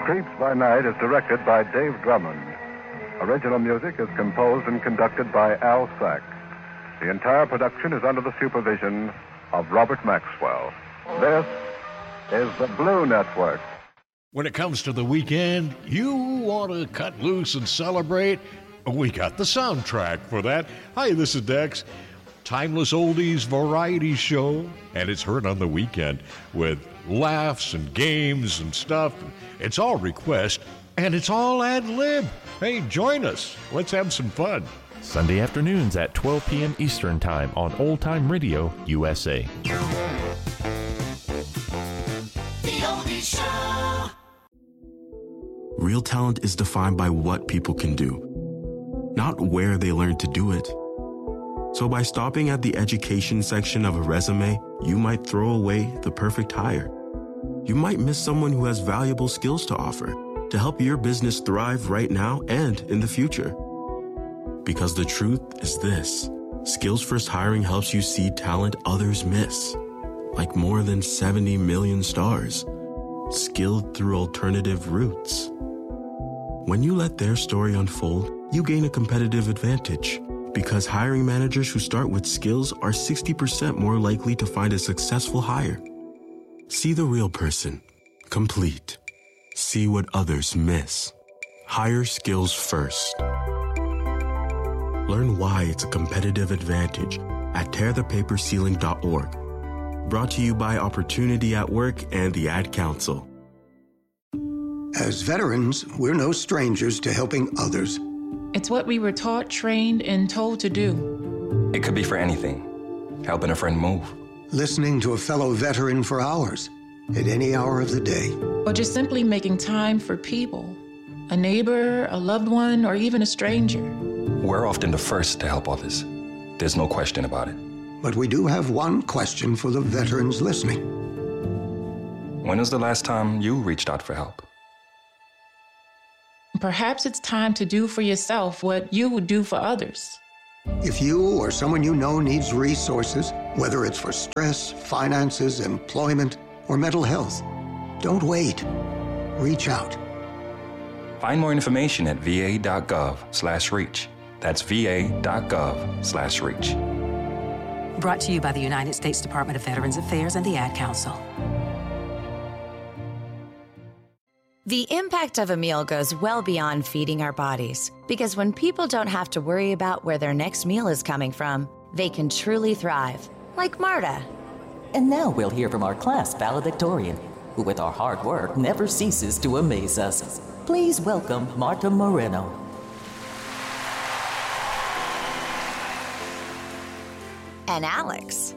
Creeps by Night is directed by Dave Drummond. Original music is composed and conducted by Al Sachs. The entire production is under the supervision of Robert Maxwell. This is the Blue Network. When it comes to the weekend, you want to cut loose and celebrate? We got the soundtrack for that. Hi, this is Dex. Timeless oldies variety show, and it's heard on the weekend with laughs and games and stuff. It's all request, and it's all ad-lib. Hey, join us. Let's have some fun. Sunday afternoons at 12 p.m. Eastern Time on Old Time Radio USA. The Oldies Show. Real talent is defined by what people can do, not where they learn to do it. So by stopping at the education section of a resume, you might throw away the perfect hire. You might miss someone who has valuable skills to offer to help your business thrive right now and in the future. Because the truth is this: Skills First Hiring helps you see talent others miss, like more than 70 million stars, skilled through alternative routes. When you let their story unfold, you gain a competitive advantage, because hiring managers who start with skills are 60% more likely to find a successful hire. See the real person, complete. See what others miss. Hire skills first. Learn why it's a competitive advantage at tearthepaperceiling.org. Brought to you by Opportunity at Work and the Ad Council. As veterans, we're no strangers to helping others. It's what we were taught, trained, and told to do. It could be for anything. Helping a friend move. Listening to a fellow veteran for hours, at any hour of the day. Or just simply making time for people. A neighbor, a loved one, or even a stranger. We're often the first to help others. There's no question about it. But we do have one question for the veterans listening. When was the last time you reached out for help? Perhaps it's time to do for yourself what you would do for others. If you or someone you know needs resources, whether it's for stress, finances, employment, or mental health, don't wait. Reach out. Find more information at va.gov/reach. That's va.gov/reach. Brought to you by the United States Department of Veterans Affairs and the Ad Council. The impact of a meal goes well beyond feeding our bodies, because when people don't have to worry about where their next meal is coming from, they can truly thrive, like Marta. And now we'll hear from our class valedictorian, who with our hard work never ceases to amaze us. Please welcome Marta Moreno. And Alex.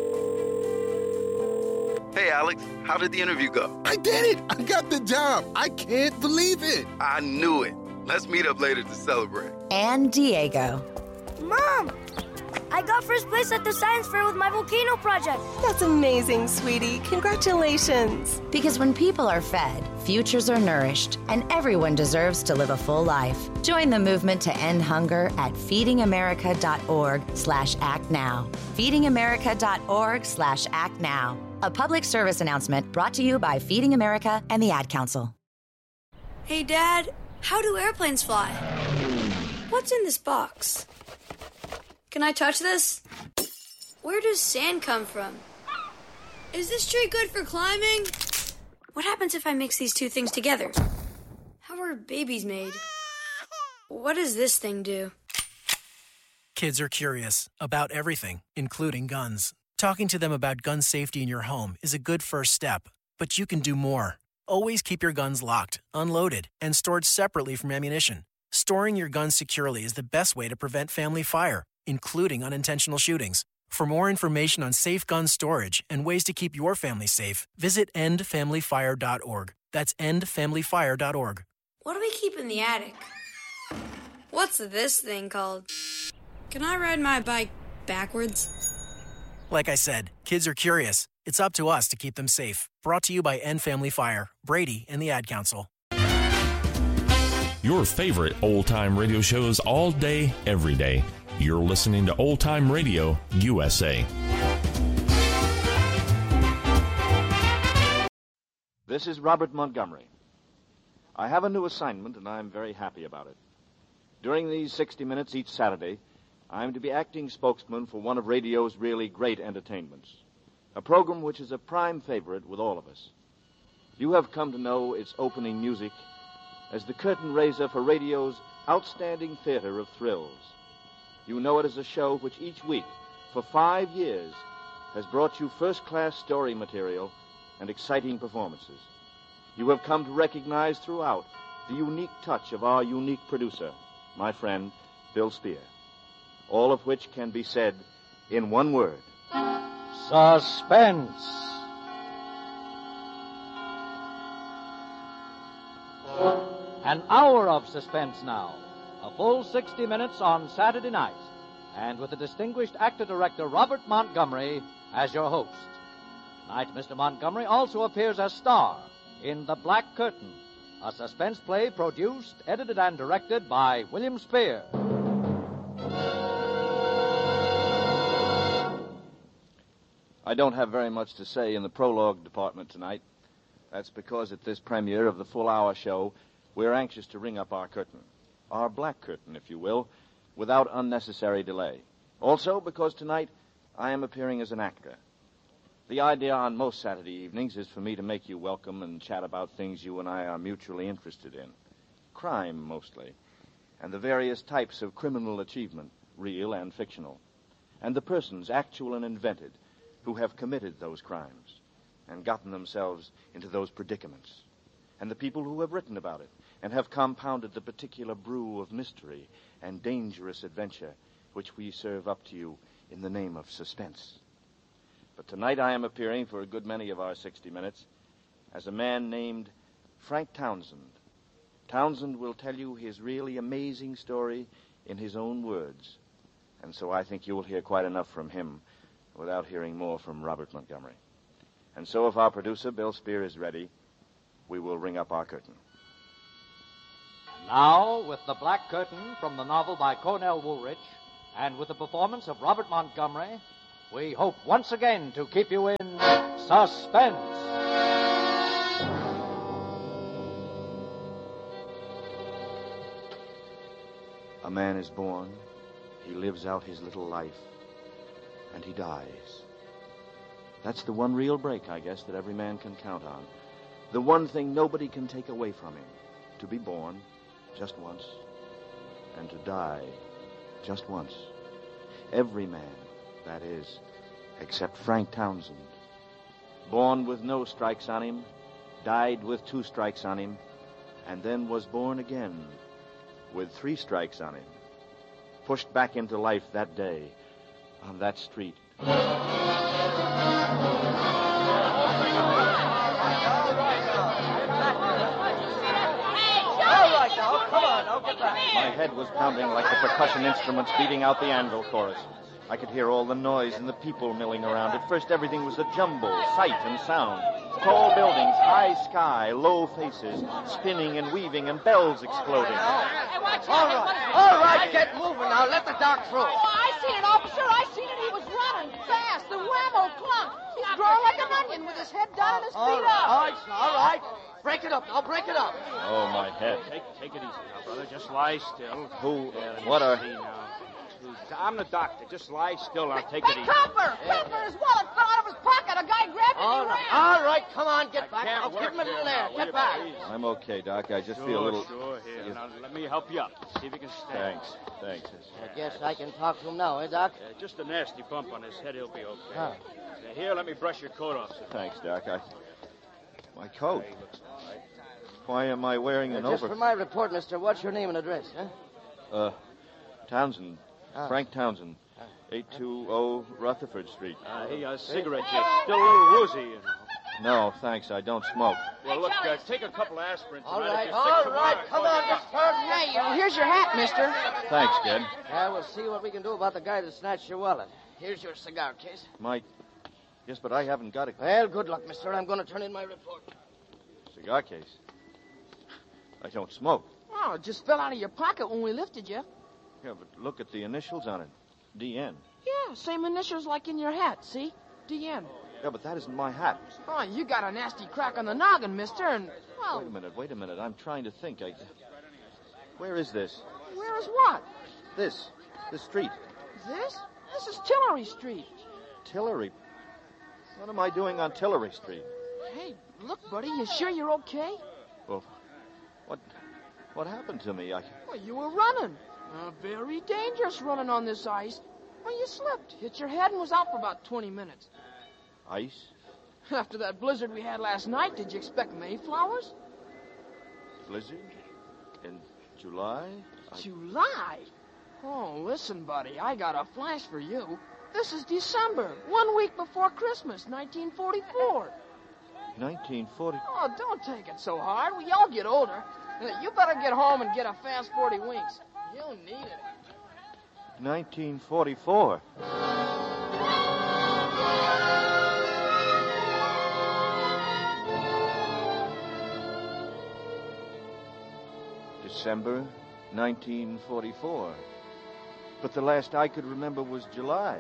Hey, Alex, how did the interview go? I did it! I got the job! I can't believe it! I knew it. Let's meet up later to celebrate. And Diego. Mom! I got first place at the science fair with my volcano project. That's amazing, sweetie. Congratulations. Because when people are fed, futures are nourished, and everyone deserves to live a full life. Join the movement to end hunger at feedingamerica.org/actnow. feedingamerica.org/actnow. A public service announcement brought to you by Feeding America and the Ad Council. Hey, Dad, how do airplanes fly? What's in this box? Can I touch this? Where does sand come from? Is this tree good for climbing? What happens if I mix these two things together? How are babies made? What does this thing do? Kids are curious about everything, including guns. Talking to them about gun safety in your home is a good first step, but you can do more. Always keep your guns locked, unloaded, and stored separately from ammunition. Storing your guns securely is the best way to prevent family fire, including unintentional shootings. For more information on safe gun storage and ways to keep your family safe, visit endfamilyfire.org. That's endfamilyfire.org. What do we keep in the attic? What's this thing called? Can I ride my bike backwards? Like I said, kids are curious. It's up to us to keep them safe. Brought to you by End Family Fire, Brady, and the Ad Council. Your favorite old-time radio shows all day, every day. You're listening to Old Time Radio USA. This is Robert Montgomery. I have a new assignment, and I'm very happy about it. During these 60 minutes each Saturday, I'm to be acting spokesman for one of radio's really great entertainments, a program which is a prime favorite with all of us. You have come to know its opening music as the curtain raiser for radio's outstanding theater of thrills. You know it as a show which each week, for 5 years, has brought you first-class story material and exciting performances. You have come to recognize throughout the unique touch of our unique producer, my friend, Bill Spear. All of which can be said in one word. Suspense. An hour of suspense now. A full 60 minutes on Saturday night. And with the distinguished actor-director Robert Montgomery as your host. Tonight, Mr. Montgomery also appears as star in The Black Curtain, a suspense play produced, edited, and directed by William Spear. I don't have very much to say in the prologue department tonight. That's because at this premiere of the full-hour show, we're anxious to ring up our curtain. Our black curtain, if you will, without unnecessary delay. Also because tonight I am appearing as an actor. The idea on most Saturday evenings is for me to make you welcome and chat about things you and I are mutually interested in. Crime, mostly. And the various types of criminal achievement, real and fictional. And the persons, actual and invented, who have committed those crimes and gotten themselves into those predicaments. And the people who have written about it and have compounded the particular brew of mystery and dangerous adventure which we serve up to you in the name of suspense. But tonight I am appearing for a good many of our 60 minutes as a man named Frank Townsend. Townsend will tell you his really amazing story in his own words. And so I think you will hear quite enough from him without hearing more from Robert Montgomery. And so if our producer, Bill Spear, is ready, we will ring up our curtain. Now, with The Black Curtain from the novel by Cornell Woolrich, and with the performance of Robert Montgomery, we hope once again to keep you in suspense. A man is born, he lives out his little life, and he dies. That's the one real break, I guess, that every man can count on. The one thing nobody can take away from him. To be born just once, and to die just once. Every man, that is, except Frank Townsend. Born with no strikes on him, died with 2 strikes on him, and then was born again with 3 strikes on him. Pushed back into life that day on that street. My head was pounding like the percussion instruments beating out the anvil chorus. I could hear all the noise and the people milling around. At first, everything was a jumble, sight and sound. Tall buildings, high sky, low faces, spinning and weaving, and bells exploding. All right, get moving now. Let the doc through. Oh, I seen it, officer. I seen it. He was running fast. The whammo clunk. He's growing like an onion with his head down and his feet up. All right. Break it up now. Break it up. Oh, my head. Take it easy now, brother. Just lie still. Who? Yeah, What are... I'm the doctor. Just lie still now. Take it easy. Copper! His wallet fell out of his pocket. A guy grabbed it and he ran. All right, come on, get back. I'll give him a little air. Get back. I'm okay, Doc. I just feel a little... Sure. Here, now let me help you up. See if you can stand. Thanks. I guess I can talk to him now, eh, Doc? Just a nasty bump on his head. He'll be okay. Huh. Here, let me brush your coat off, sir. Thanks, Doc. My coat. Why am I wearing an Just for my report, mister, what's your name and address, huh? Townsend. Frank Townsend. 820 Rutherford Street. Hey, a cigarette. You're still a little woozy, you know. No, thanks. I don't smoke. Well, look, take a couple of aspirin. All right, come on, Mr. Hey, here's your hat, mister. Thanks, kid. Yeah, we'll see what we can do about the guy that snatched your wallet. Here's your cigar case. Yes, but I haven't got it. Well, good luck, mister. I'm going to turn in my report. Cigar case? I don't smoke. Oh, it just fell out of your pocket when we lifted you. Yeah, but look at the initials on it. DN. Yeah, same initials like in your hat, see? DN. Yeah, but that isn't my hat. Oh, you got a nasty crack on the noggin, mister, and Well... Wait a minute. I'm trying to think. Where is this? Where is what? This street. This? This is Tillery Street. Tillery? What am I doing on Tillery Street? Hey, look, buddy, you sure you're okay? Well, what happened to me? Well, you were running. Very dangerous running on this ice. Well, you slipped, hit your head, and was out for about 20 minutes. Ice? After that blizzard we had last night, did you expect Mayflowers? Blizzard? In July? July? Oh, listen, buddy, I got a flash for you. This is December, 1 week before Christmas, 1944. 1940? Oh, don't take it so hard. We all get older. You better get home and get a fast 40 winks. You'll need it. 1944. December 1944. But the last I could remember was July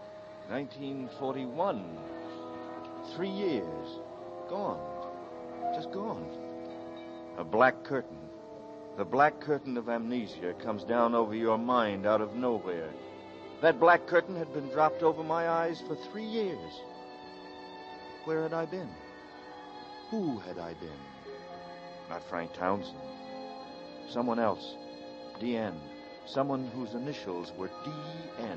1941. 3 years. Gone. Just gone. A black curtain. The black curtain of amnesia comes down over your mind out of nowhere. That black curtain had been dropped over my eyes for 3 years. Where had I been? Who had I been? Not Frank Townsend. Someone else. D.N. Someone whose initials were D.N.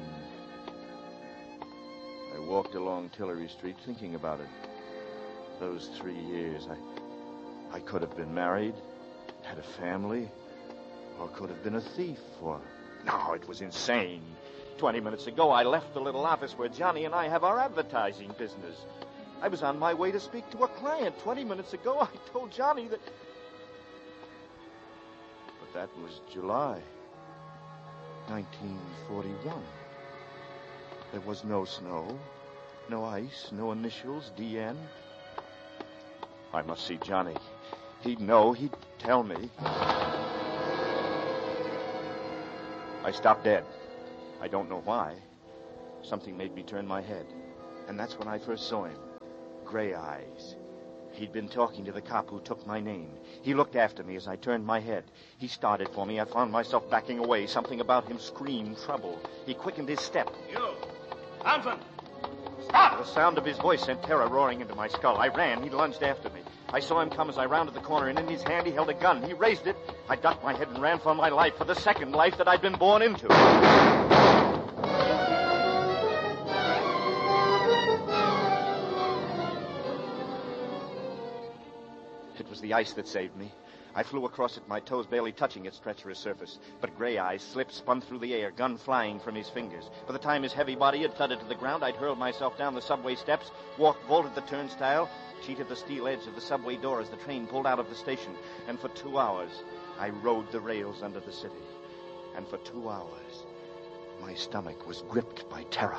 I walked along Tillery Street thinking about it. Those 3 years, I could have been married, had a family, or could have been a thief, or... No, it was insane. 20 minutes ago, I left the little office where Johnny and I have our advertising business. I was on my way to speak to a client. 20 minutes ago, I told Johnny that... But that was July 1941. There was no snow, no ice, no initials, D.N. I must see Johnny. He'd know. He'd tell me. I stopped dead. I don't know why. Something made me turn my head. And that's when I first saw him. Gray eyes. He'd been talking to the cop who took my name. He looked after me as I turned my head. He started for me. I found myself backing away. Something about him screamed trouble. He quickened his step. You! Townsend! Stop! The sound of his voice sent terror roaring into my skull. I ran. He lunged after me. I saw him come as I rounded the corner, and in his hand he held a gun. He raised it. I ducked my head and ran for my life, for the second life that I'd been born into. It was the ice that saved me. I flew across it, my toes barely touching its treacherous surface. But Gray Eyes slipped, spun through the air, gun flying from his fingers. By the time his heavy body had thudded to the ground, I'd hurled myself down the subway steps, vaulted the turnstile, cheated the steel edge of the subway door as the train pulled out of the station. And for 2 hours, I rode the rails under the city. And for 2 hours, my stomach was gripped by terror.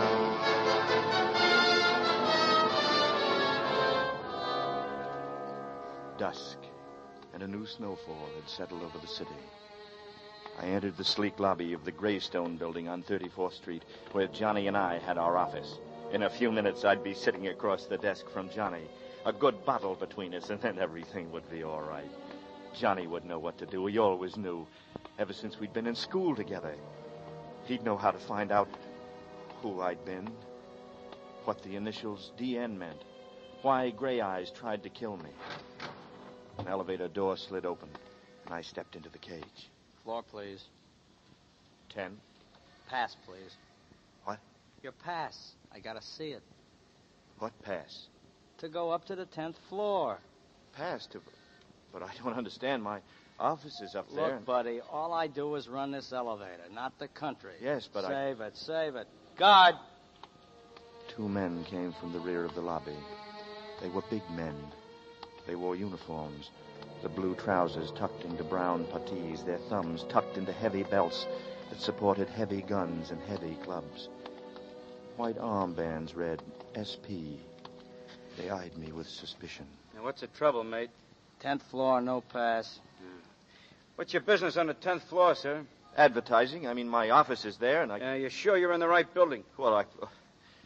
Dusk, and a new snowfall had settled over the city. I entered the sleek lobby of the Greystone building on 34th Street, where Johnny and I had our office. In a few minutes, I'd be sitting across the desk from Johnny. A good bottle between us, and then everything would be all right. Johnny would know what to do. He always knew, ever since we'd been in school together. He'd know how to find out who I'd been, what the initials D.N. meant, why Gray Eyes tried to kill me. An elevator door slid open, and I stepped into the cage. Floor, please. 10. Pass, please. What? Your pass. I gotta see it. What pass? To go up to the 10th floor. Pass to... But I don't understand. My office is up there. Look, buddy, all I do is run this elevator, not the country. Yes, but Save it. Guard! 2 men came from the rear of the lobby. They were big men. They wore uniforms, the blue trousers tucked into brown puttees, their thumbs tucked into heavy belts that supported heavy guns and heavy clubs. White armbands read SP. They eyed me with suspicion. Now, what's the trouble, mate? 10th floor, no pass. What's your business on the 10th floor, sir? Advertising. I mean, my office is there, and I... You sure you're in the right building? Well,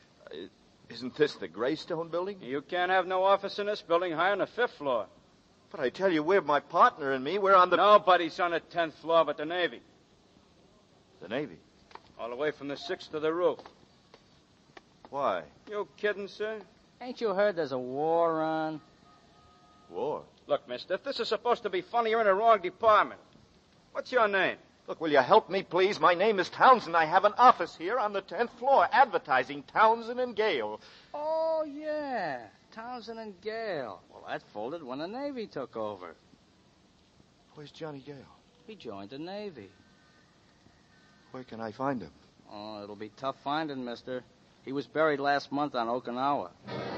Isn't this the Greystone building? You can't have no office in this building higher than the 5th floor. But I tell you, we're my partner and me. We're on the... Nobody's on the 10th floor but the Navy. The Navy? All the way from the 6th to the roof. Why? You kidding, sir? Ain't you heard there's a war on? War? Look, mister, if this is supposed to be funny, you're in the wrong department. What's your name? Look, will you help me, please? My name is Townsend. I have an office here on the 10th floor, advertising Townsend and Gale. Oh, yeah. Townsend and Gale. Well, that folded when the Navy took over. Where's Johnny Gale? He joined the Navy. Where can I find him? Oh, it'll be tough finding, mister. He was buried last month on Okinawa.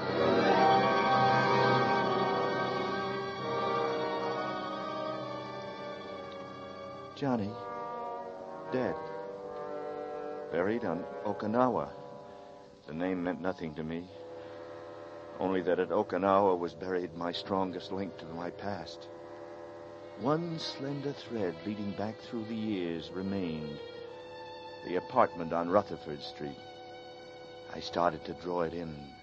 Johnny, dead. Buried on Okinawa. The name meant nothing to me. Only that at Okinawa was buried my strongest link to my past. One slender thread leading back through the years remained. The apartment on Rutherford Street. I started to draw it in